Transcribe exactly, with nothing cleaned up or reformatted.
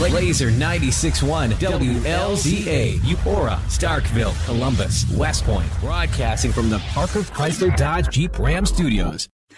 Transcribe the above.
Laser ninety-six point one W L Z A, Eupora, Starkville, Columbus, West Point. Broadcasting from the Parker Chrysler Dodge Jeep Ram Studios.